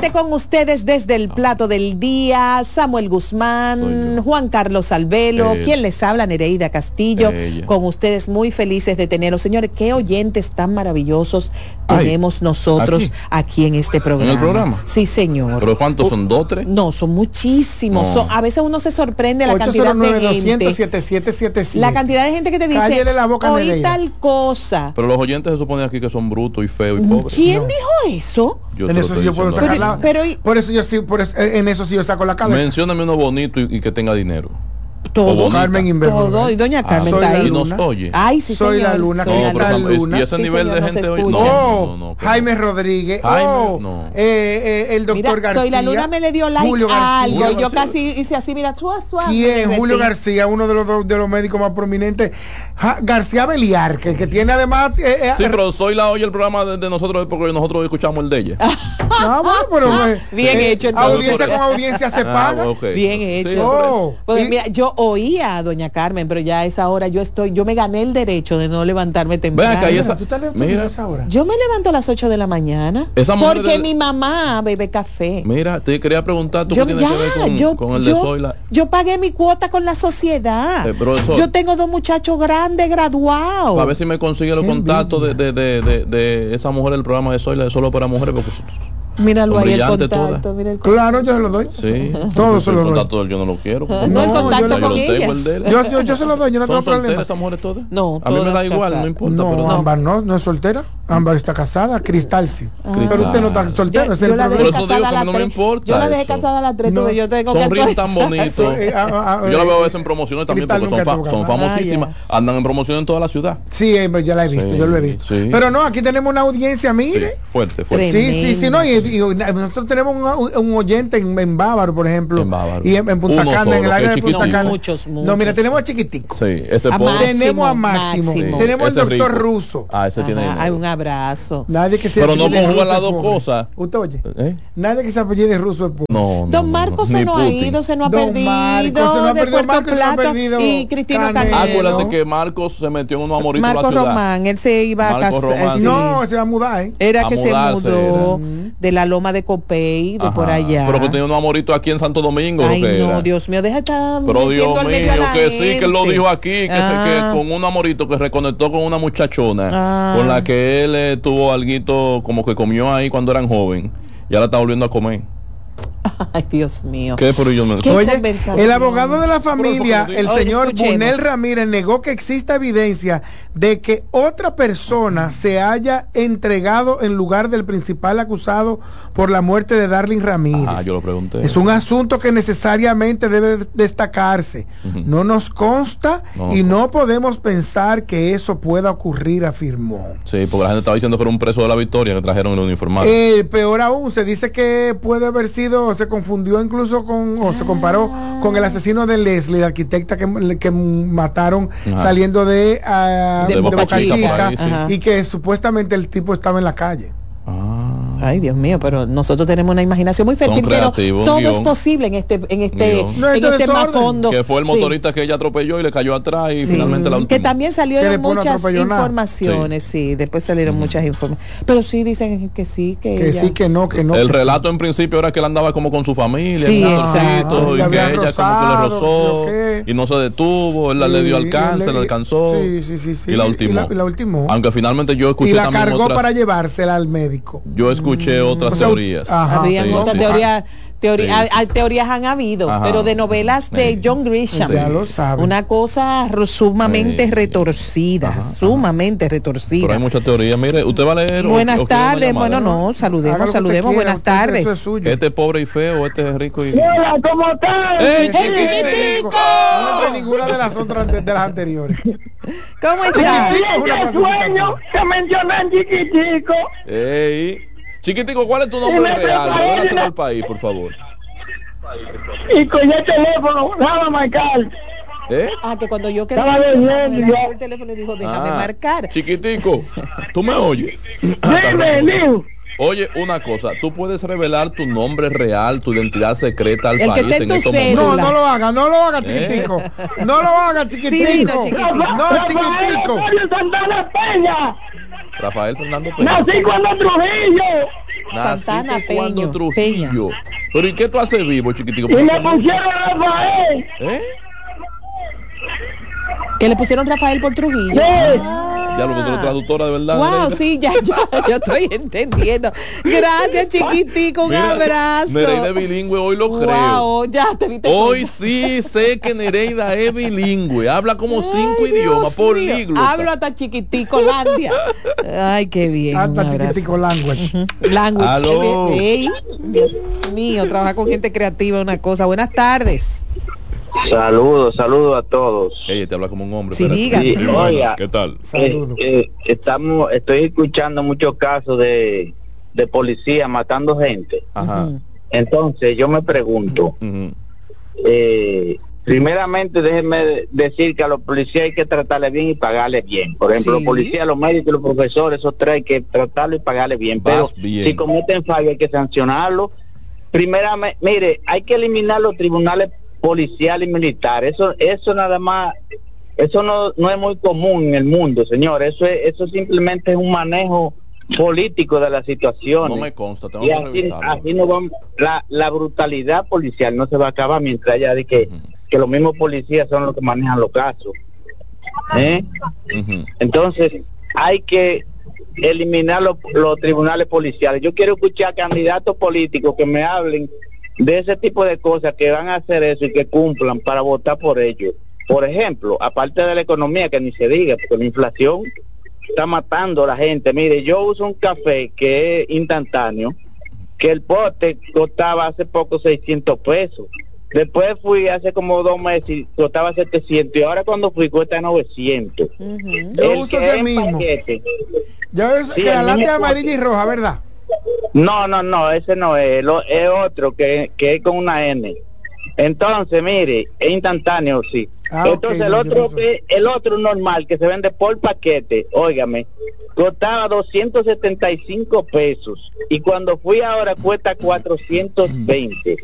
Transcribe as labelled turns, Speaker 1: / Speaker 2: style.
Speaker 1: Nuevamente con ustedes desde el plato del día, Samuel Guzmán, Juan Carlos Albelo, quien les habla, Nereida Castillo, con ustedes muy felices de tenerlos. Señores, qué oyentes tan maravillosos tenemos nosotros aquí en este programa.
Speaker 2: ¿En el programa?
Speaker 1: Sí, señor.
Speaker 2: ¿Pero cuántos son? ¿2, 3?
Speaker 1: No, son muchísimos.
Speaker 2: No.
Speaker 1: Son, a veces uno se sorprende la cantidad de gente.
Speaker 3: 809-200-7777.
Speaker 1: La cantidad de gente que te dice,
Speaker 3: cállele la boca,
Speaker 1: oí
Speaker 3: Nereida.
Speaker 1: tal cosa.
Speaker 2: Pero los oyentes se supone aquí que son brutos y feos y pobres.
Speaker 1: ¿Quién dijo eso?
Speaker 3: En eso sí yo puedo sacar la... Por eso yo sí, en eso sí yo saco la cabeza.
Speaker 2: Mencióname uno bonito y que tenga dinero.
Speaker 1: Todo,
Speaker 3: Carmen Inverno.
Speaker 1: todo, y doña Carmen
Speaker 3: está ahí.
Speaker 2: Y nos oye.
Speaker 1: Ay, sí,
Speaker 3: soy
Speaker 1: señor.
Speaker 3: la luna,
Speaker 1: Soy la
Speaker 3: Cristal Luna.
Speaker 2: Y ese
Speaker 1: Sí,
Speaker 2: nivel
Speaker 1: señor,
Speaker 2: de
Speaker 1: nos
Speaker 2: gente hoy.
Speaker 1: escucha.
Speaker 3: Jaime Rodríguez. El doctor
Speaker 1: Mira,
Speaker 3: García.
Speaker 1: Soy la luna me le dio like
Speaker 3: Julio
Speaker 1: a algo.
Speaker 3: García.
Speaker 1: Yo casi hice así, mira, suave.
Speaker 3: ¿Quién? Julio García, uno de los médicos más prominentes. García Beliar, que tiene además...
Speaker 2: sí, pero Soy la oye el programa de nosotros porque nosotros escuchamos el de ella.
Speaker 1: Bien hecho. Entonces.
Speaker 3: Audiencia con audiencia se paga.
Speaker 2: Okay.
Speaker 1: Bien hecho.
Speaker 2: Sí,
Speaker 1: pues, mira, yo oía a doña Carmen, pero ya a esa hora yo me gané el derecho de no levantarme temprano.
Speaker 2: Ven acá,
Speaker 3: ¿Tú estás levantando a esa hora?
Speaker 1: Yo me levanto a las 8 de la mañana porque mi mamá bebe café.
Speaker 2: Mira, te quería preguntar, ¿tú qué tienes que ver con el de Zoila?
Speaker 1: Yo pagué mi cuota con la sociedad. Yo tengo 2 muchachos grandes graduados.
Speaker 2: A ver si me consigue los contactos de esa mujer del programa de Zoila, de Solo para Mujeres, porque
Speaker 1: míralo ahí el contacto, mira el contacto.
Speaker 3: Claro, yo se lo doy.
Speaker 2: Sí.
Speaker 3: Todos se lo doy.
Speaker 2: El contacto yo no lo quiero.
Speaker 1: No, el contacto con ellas.
Speaker 3: Yo se lo doy, yo no tengo problema.
Speaker 2: ¿Son esas mujeres todas?
Speaker 1: No,
Speaker 2: a mí me da igual, no importa.
Speaker 3: No,
Speaker 2: pero
Speaker 3: Ámbar no es soltera. Ámbar está casada, Cristal sí. Pero usted no está soltero.
Speaker 1: Yo la dejé casada a las 3.
Speaker 2: No me importa.
Speaker 1: Yo la dejé casada a las 3,
Speaker 3: no.
Speaker 1: Yo tengo
Speaker 2: sonríen tan bonitos. Yo la veo a veces en promociones también porque son famosísimas. Andan en promoción en toda la ciudad.
Speaker 3: Sí, ya la he visto, yo lo he visto. Pero no, aquí tenemos una audiencia, mire.
Speaker 2: Fuerte.
Speaker 3: Sí, no, y nosotros tenemos un oyente en Bávaro, por ejemplo. Y en Punta Cana, en el área de Punta Cana.
Speaker 1: Muchos.
Speaker 3: No, mira, tenemos a Chiquitico.
Speaker 2: Sí, ese
Speaker 3: tenemos a Máximo. Tenemos al doctor Ruso.
Speaker 2: Ese tiene.
Speaker 1: Hay un abrazo.
Speaker 3: Nadie que se
Speaker 2: pero no conjugan las dos cosas.
Speaker 3: ¿Usted oye? Nadie que se apellide Ruso es pobre.
Speaker 2: No.
Speaker 1: Don Marcos se nos ha ido, se nos ha perdido. De Puerto Plata. Y Cristino Canelo.
Speaker 2: Acuérdate que Marcos se metió en un amorito en la ciudad.
Speaker 1: Marcos Román, él se iba a casar.
Speaker 3: No, se va a mudar,
Speaker 1: Era que se mudó de la Loma de Copey, de por allá.
Speaker 2: Pero que tenía un amorito aquí en Santo Domingo.
Speaker 1: Ay, no, Dios mío, deja estar.
Speaker 2: Pero Dios mío, que sí, que él lo dijo aquí, que con un amorito que reconectó con una muchachona con la que él tuvo alguito como que comió ahí cuando eran joven y ahora está volviendo a comer.
Speaker 1: Ay, Dios mío.
Speaker 2: ¿Qué? Pero yo me...
Speaker 3: Oye, el abogado de la familia, el señor
Speaker 1: escuchemos.
Speaker 3: Bunel Ramírez, negó que exista evidencia de que otra persona se haya entregado en lugar del principal acusado por la muerte de Darling Ramírez.
Speaker 2: Yo lo pregunté.
Speaker 3: Es un asunto que necesariamente debe destacarse. No nos consta y no podemos pensar que eso pueda ocurrir, afirmó.
Speaker 2: Sí, porque la gente estaba diciendo que era un preso de la Victoria que trajeron el uniformado.
Speaker 3: Peor aún, se dice que puede haber sido, se confundió incluso o se comparó con el asesino de Leslie, la arquitecta que mataron saliendo de Boca Chica, y que supuestamente el tipo estaba en la calle.
Speaker 1: Ay, Dios mío, pero nosotros tenemos una imaginación muy fértil, pero todo es posible en este Macondo.
Speaker 2: Que fue el motorista que ella atropelló y le cayó atrás y finalmente la última.
Speaker 1: Que también salieron muchas informaciones, después salieron muchas informaciones. Pero sí dicen que sí, que
Speaker 3: sí, que no.
Speaker 2: El relato en principio era que él andaba como con su familia,
Speaker 1: exacto,
Speaker 2: y que ella como que le rozó y no se detuvo, él le dio alcance, le alcanzó y la ultimó. Aunque finalmente yo escuché también
Speaker 3: y la cargó para llevársela al médico.
Speaker 2: Yo escuché otras teorías.
Speaker 1: Habían otras teorías han habido, pero de novelas de John Grisham.
Speaker 3: Ya lo saben.
Speaker 1: Una cosa sumamente retorcida, sumamente retorcida.
Speaker 2: Pero hay muchas teorías. Mire, usted va a leer.
Speaker 1: Buenas tardes. Saludemos. Buenas tardes.
Speaker 2: Este es pobre y feo, este es rico y...
Speaker 4: Hola, ¿cómo estás?
Speaker 1: Chiquitico!
Speaker 3: No es ninguna de las otras de las anteriores.
Speaker 1: ¿Cómo estás?
Speaker 4: ¿Qué sueño que mencionan Chiquitico?
Speaker 2: Chiquitico, ¿cuál es tu nombre real? Revélaselo al país, por favor.
Speaker 4: Y con el teléfono, déjame marcar.
Speaker 1: Que cuando yo quería el teléfono dijo, déjame marcar.
Speaker 2: Chiquitico, ¿tú me oyes?
Speaker 4: Dime, Liu.
Speaker 2: Oye, una cosa, tú puedes revelar tu nombre real, tu identidad secreta al país en estos momentos.
Speaker 3: No lo haga, Chiquitico. No lo haga, Chiquitico. No, Chiquitico.
Speaker 4: Santana Peña.
Speaker 2: Rafael Fernando Peña.
Speaker 4: Nací cuando Trujillo
Speaker 1: Santana Peña.
Speaker 2: Trujillo. Pero ¿y qué tú haces vivo, chiquitico?
Speaker 4: Y le pusieron Rafael.
Speaker 1: Que le pusieron Rafael por Trujillo.
Speaker 2: Ya lo que traductora de verdad.
Speaker 1: Wow, Nereida. Sí, ya, yo estoy entendiendo. Gracias, chiquitico, un abrazo.
Speaker 2: Nereida es bilingüe, hoy lo creo.
Speaker 1: Wow, ya te viste.
Speaker 2: Hoy sí sé que Nereida es bilingüe, habla como 5 idiomas, políglota.
Speaker 1: Hablo hasta chiquiticolandia. Ay, qué bien.
Speaker 3: Hasta chiquitico language.
Speaker 1: Language. Hey, Dios mío, trabaja con gente creativa, una cosa. Buenas tardes.
Speaker 5: Saludos a todos.
Speaker 2: Ella te habla como un hombre.
Speaker 1: Sí, diga.
Speaker 5: Sí, oiga,
Speaker 2: ¿qué tal?
Speaker 5: Estoy escuchando muchos casos de policía matando gente.
Speaker 2: Ajá.
Speaker 5: Entonces yo me pregunto, primeramente déjenme decir que a los policías hay que tratarles bien y pagarles bien. Por ejemplo, los policías, los médicos, los profesores, esos tres hay que tratarlos y pagarles bien. Pero si cometen fallo hay que sancionarlos. Primeramente, mire, hay que eliminar los tribunales policial y militar, eso nada más, eso no es muy común en el mundo, señor, eso simplemente es un manejo político de la situación.
Speaker 2: No me consta, tengo
Speaker 5: que revisarlo. Así no vamos, la brutalidad policial no se va a acabar mientras haya de que los mismos policías son los que manejan los casos. Entonces hay que eliminar los tribunales policiales. Yo quiero escuchar candidatos políticos que me hablen de ese tipo de cosas, que van a hacer eso y que cumplan para votar por ellos. Por ejemplo, aparte de la economía, que ni se diga, porque la inflación está matando a la gente. Mire, yo uso un café que es instantáneo, que el pote costaba hace poco 600 pesos. Después fui hace como 2 meses y costaba 700, y ahora cuando fui cuesta 900.
Speaker 3: Yo uso ese mismo. Yo uso que la lata amarilla y roja, ¿verdad?
Speaker 5: No, ese no es, es otro que es con una N. Entonces, mire, es instantáneo, sí. Entonces el otro normal que se vende por paquete, óigame, costaba 275 pesos y cuando fui ahora cuesta 420.